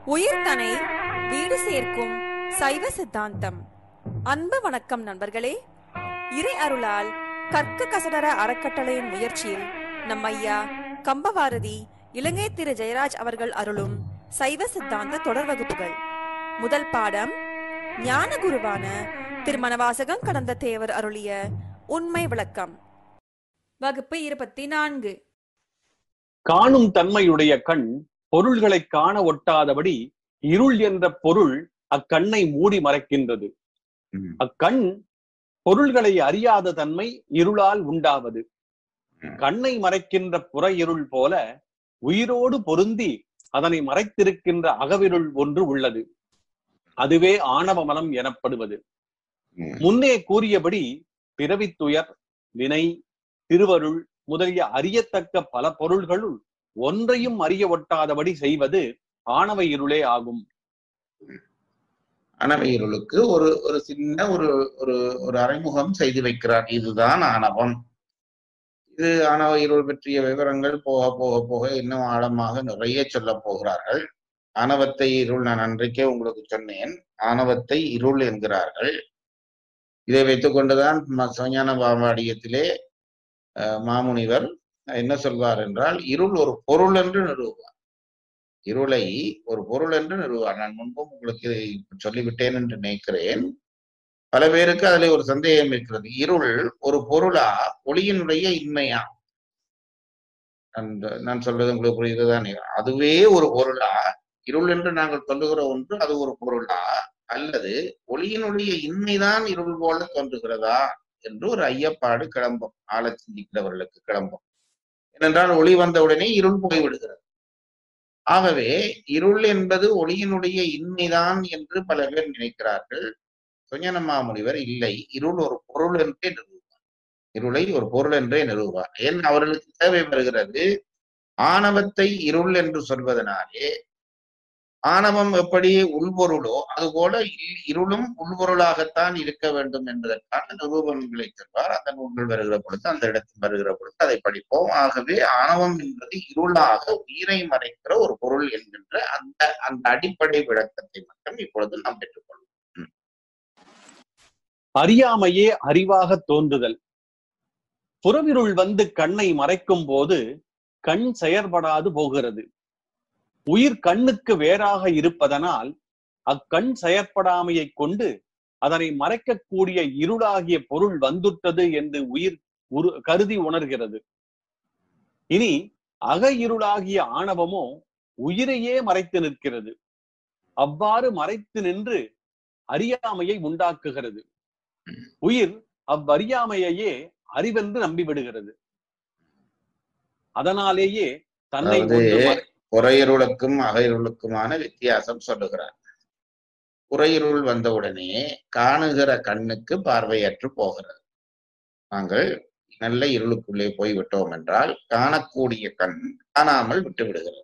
உயிர்தனை வீடு சேர்க்கும் சைவ சித்தாந்தம். அன்பு வணக்கம் நண்பர்களே. இறை அருளால் கற்க கசடர அறக்கட்டளையின் முயற்சியில் நம் ஐயா கம்பவாரதி இலங்கை திரு ஜெயராஜ் அவர்கள் அருளும் சைவ சித்தாந்த தொடர் வகுப்புகள். முதல் பாடம் ஞான குருவான திருமணவாசகம் கடந்த தேவர் அருளிய உண்மை விளக்கம். வகுப்பு 24. காணும் தன்மையுடைய கண் பொருள்களை காண ஒட்டாதபடி இருள் என்ற பொருள் அக்கண்ணை மூடி மறைக்கின்றது. அக்கண் பொருள்களை அறியாத தன்மை இருளால் உண்டாவது. கண்ணை மறைக்கின்ற புற இருள் போல உயிரோடு பொருந்தி அதனை மறைத்திருக்கின்ற அகவிருள் ஒன்று உள்ளது. அதுவே ஆணவ மலம் எனப்படுவது. முன்னே கூறியபடி பிறவித்துயர், வினை, திருவருள் முதலிய அறியத்தக்க பல பொருள்களுள் ஒன்றையும் அறிய ஒட்டாதபடி செய்வது ஆணவ இருளே ஆகும். ஆணவ இருளுக்கு ஒரு சின்ன ஒரு அறிமுகம் செய்து வைக்கிறார். இதுதான் ஆணவம். இது ஆணவ இருள் பற்றிய விவரங்கள் போக போக போக இன்னும் ஆழமாக நிறைய சொல்ல போகிறார்கள். ஆணவத்தை இருள், நான் அன்றைக்கே உங்களுக்கு சொன்னேன், ஆணவத்தை இருள் என்கிறார்கள். இதை வைத்துக் கொண்டுதான் சிவஞான பாவாடியத்திலே மாமுனிவர் என்ன சொல்வார் என்றால், இருள் ஒரு பொருள் என்று நிறுவுவார். இருளை ஒரு பொருள் என்று நிறுவுவார். நான் முன்பும் உங்களுக்கு சொல்லிவிட்டேன் என்று நினைக்கிறேன். பல பேருக்கு அதுல ஒரு சந்தேகம் இருக்கிறது. இருள் ஒரு பொருளா, ஒளியினுடைய இன்மையா? நான் சொல்றது உங்களுக்கு புரியுதுதானே? அதுவே ஒரு பொருளா, இருள் என்று நாங்கள் சொல்லுகிற ஒன்று அது ஒரு பொருளா, அல்லது ஒளியினுடைய இன்மைதான் இருள் போல தோன்றுகிறதா என்று ஒரு ஐயப்பாடு கிளம்பும். ஆழ சிந்திக்கிறவர்களுக்கு கிளம்பும். ஏனென்றால் ஒளி வந்தவுடனே இருள் போய்விடுகிறது. ஆகவே இருள் என்பது ஒளியினுடைய இன்மைதான் என்று பல பேர் நினைக்கிறார்கள். சுஞான மாமுனிவர் இல்லை, இருள் ஒரு பொருள் என்றே நிறுவுவார். இருளை ஒரு பொருள் என்றே நிறுவுவார். ஏன் அவர்களுக்கு தேவை வருகிறது? ஆணவத்தை இருள் என்று சொல்வதனாலே ஆணவம் எப்படி உள்பொருளோ அதுபோல இருளும் உள்பொருளாகத்தான் இருக்க வேண்டும் என்பதற்கான நிரூபணங்களை சொல்வார். அந்த நூல்கள் வருகிற பொழுது, அந்த இடத்தில் வருகிற பொழுது அதை படிப்போம். ஆகவே ஆணவம் என்பது இருளாக உயிரை மறைக்கிற ஒரு பொருள் என்கின்ற அந்த அடிப்படை விளக்கத்தை மட்டும் இப்பொழுது நாம் பெற்றுக்கொள்வோம். அறியாமையே அறிவாக தோன்றுதல். புறவிருள் வந்து கண்ணை மறைக்கும் போது கண் செயற்படாது போகிறது. உயிர் கண்ணுக்கு வேறாக இருப்பதனால் அக்கண் செயற்படாமையை கொண்டு அதனை மறைக்கக்கூடிய இருளாகிய பொருள் வந்துட்டது என்று உயிர் கருதி உணர்கிறது. இனி அக இருளாகிய ஆணவமோ உயிரையே மறைத்து நிற்கிறது. அவ்வாறு மறைத்து நின்று அறியாமையை உண்டாக்குகிறது. உயிர் அவ்வறியாமையையே அறிவென்று நம்பிவிடுகிறது. அதனாலேயே தன்னை புறையிருளுக்கும் அகையிருளுக்குமான வித்தியாசம் சொல்லுகிறார். புறையிருள் வந்தவுடனே காணுகிற கண்ணுக்கு பார்வையற்று போகிறது. நாங்கள் நல்ல இருளுக்குள்ளே போய்விட்டோம் என்றால் காணக்கூடிய கண் காணாமல் விட்டு விடுகிறது.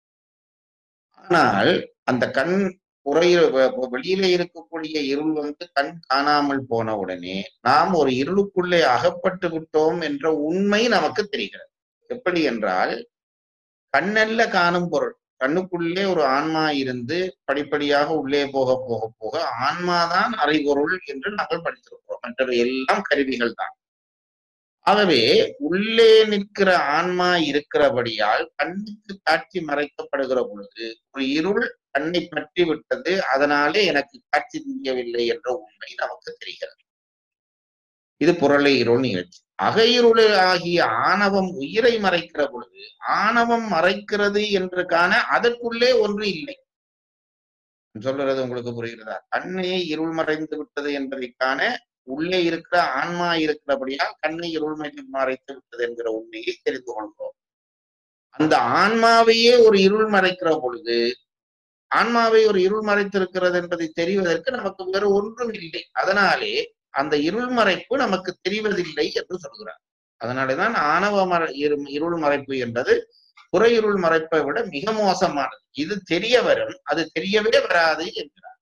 ஆனால் அந்த கண் வெளியில இருக்கக்கூடிய இருள் வந்து கண் காணாமல் போன உடனே நாம் ஒரு இருளுக்குள்ளே அகப்பட்டு விட்டோம் என்ற உண்மை நமக்கு தெரிகிறது. எப்படி என்றால், கண்ணல்ல காணும் பொருள். கண்ணுக்குள்ளே ஒரு ஆன்மா இருந்து படிப்படியாக உள்ளே போக போக போக ஆன்மாதான் அறிபொருள் என்று நாங்கள் படித்திருக்கிறோம். மற்றவை எல்லாம் கருவிகள் தான். ஆகவே உள்ளே நிற்கிற ஆன்மா இருக்கிறபடியால் கண்ணுக்கு காட்சி மறைக்கப்படுகிற பொழுது ஒரு இருள் கண்ணை பற்றி விட்டது, அதனாலே எனக்கு காட்சி தெரியவில்லை என்ற உண்மை நமக்கு தெரிகிறது. இது புறலை இருள் நிகழ்ச்சி. அகையிருள் ஆகிய ஆணவம் உயிரை மறைக்கிற பொழுது ஆணவம் மறைக்கிறது என்று காண அதற்குள்ளே ஒன்று இல்லை. சொல்றது உங்களுக்கு புரிகிறதா? கண்ணை இருள் மறைந்து விட்டது என்பதை காண உள்ளே இருக்கிற ஆன்மா இருக்கிறபடியால் கண்ணை இருள் மறைத்து விட்டது என்கிற உண்மையை தெரிந்து கொள்கிறோம். அந்த ஆன்மாவையே ஒரு இருள் மறைக்கிற பொழுது, ஆன்மாவை ஒரு இருள் மறைத்திருக்கிறது என்பதை தெரிவதற்கு நமக்கு வேறு ஒன்றும் இல்லை. அதனாலே அந்த இருள் மறைப்பு நமக்கு தெரிவதில்லை என்று சொல்கிறார். அதனாலேதான் ஆணவ இருள் மறைப்பு என்பது புற இருள் மறைப்பை விட மிக மோசமானது. இது தெரிய வரும், அது தெரியவே வராது என்கிறார்.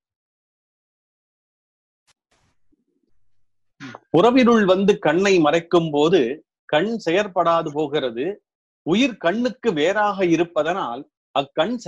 புறவிருள் வந்து கண்ணை மறைக்கும் போது கண் செயற்படாது போகிறது. உயிர் கண்ணுக்கு வேறாக இருப்பதனால் அக்கண்